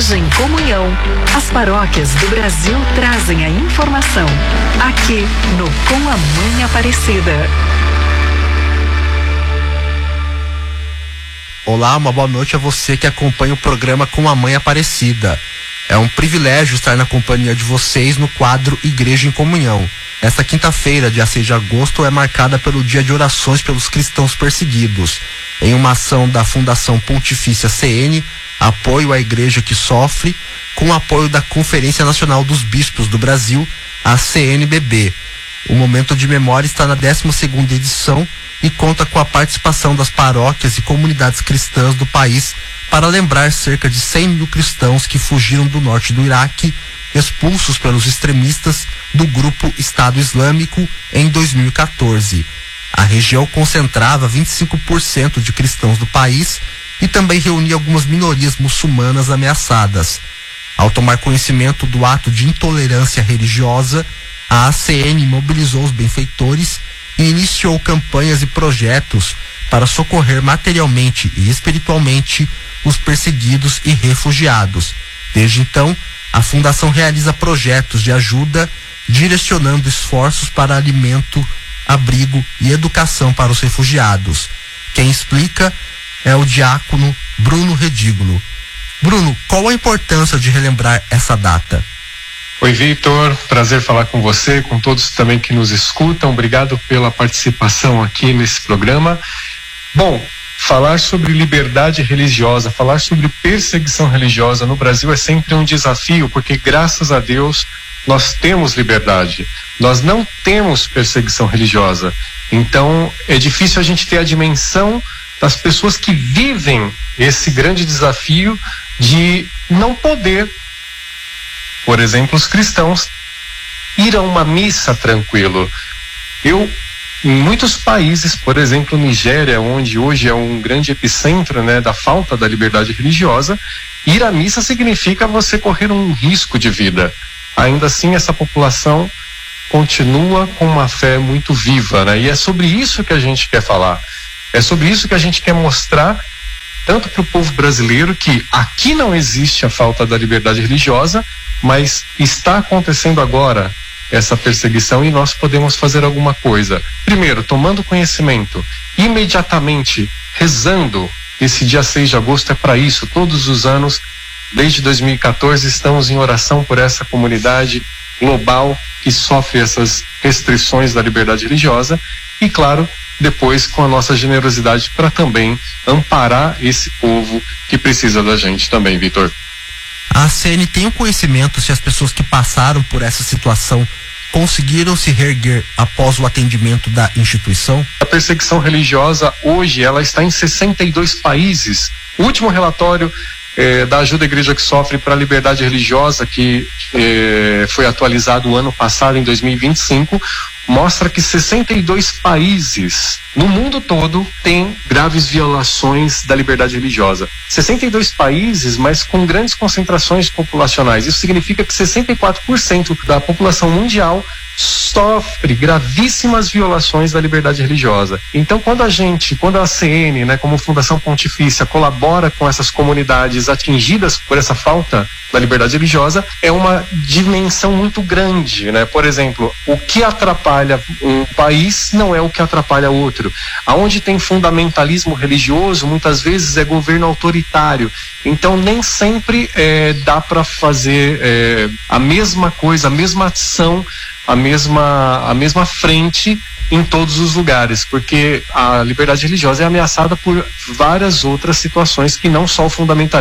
Igreja em Comunhão. As paróquias do Brasil trazem a informação. Aqui no Com a Mãe Aparecida. Olá, uma boa noite a você que acompanha o programa Com a Mãe Aparecida. É um privilégio estar na companhia de vocês no quadro Igreja em Comunhão. Esta quinta-feira, dia 6 de agosto, é marcada pelo Dia de Orações pelos Cristãos Perseguidos, em uma ação da Fundação Pontifícia CN, Apoio à Igreja que Sofre, com o apoio da Conferência Nacional dos Bispos do Brasil, a CNBB. O Momento de Memória está na 12ª edição e conta com a participação das paróquias e comunidades cristãs do país para lembrar cerca de 100 mil cristãos que fugiram do norte do Iraque, expulsos pelos extremistas do grupo Estado Islâmico em 2014. A região concentrava 25% de cristãos do país e também reunia algumas minorias muçulmanas ameaçadas. Ao tomar conhecimento do ato de intolerância religiosa, a ACN mobilizou os benfeitores e iniciou campanhas e projetos para socorrer materialmente e espiritualmente os perseguidos e refugiados. Desde então, a Fundação realiza projetos de ajuda, direcionando esforços para alimento, abrigo e educação para os refugiados. Quem explica é o diácono Bruno Redígulo. Bruno, qual a importância de relembrar essa data? Oi, Vitor, prazer falar com você, com todos também que nos escutam. Obrigado pela participação aqui nesse programa. Bom, falar sobre liberdade religiosa, falar sobre perseguição religiosa no Brasil é sempre um desafio, porque graças a Deus nós temos liberdade, nós não temos perseguição religiosa. Então é difícil a gente ter a dimensão das pessoas que vivem esse grande desafio de não poder, por exemplo, os cristãos, ir a uma missa tranquilo. Em muitos países, por exemplo, Nigéria, onde hoje é um grande epicentro, né, da falta da liberdade religiosa, ir à missa significa você correr um risco de vida. Ainda assim, essa população continua com uma fé muito viva, né? E é sobre isso que a gente quer falar. É sobre isso que a gente quer mostrar, tanto para o povo brasileiro, que aqui não existe a falta da liberdade religiosa, mas está acontecendo agora essa perseguição e nós podemos fazer alguma coisa. Primeiro, tomando conhecimento, imediatamente rezando. Esse dia 6 de agosto é para isso. Todos os anos, desde 2014, estamos em oração por essa comunidade global que sofre essas restrições da liberdade religiosa e, claro, depois com a nossa generosidade para também amparar esse povo que precisa da gente também, Vitor. A CN tem o conhecimento se as pessoas que passaram por essa situação conseguiram se reerguer após o atendimento da instituição? A perseguição religiosa hoje ela está em 62 países. O último relatório da Ajuda à Igreja que Sofre para a Liberdade Religiosa, que foi atualizado o ano passado, em 2025, mostra que 62 países no mundo todo têm graves violações da liberdade religiosa. 62 países, mas com grandes concentrações populacionais. Isso significa que 64% da população mundial sofre gravíssimas violações da liberdade religiosa. Então, quando a CN, né, como Fundação Pontifícia, colabora com essas comunidades atingidas por essa falta da liberdade religiosa, é uma dimensão muito grande, né? Por exemplo, o que atrapalha um país não é o que atrapalha outro. Aonde tem fundamentalismo religioso, muitas vezes é governo autoritário. Então, nem sempre dá para fazer a mesma coisa, a mesma ação, a mesma frente em todos os lugares, porque a liberdade religiosa é ameaçada por várias outras situações que não só o fundamentalismo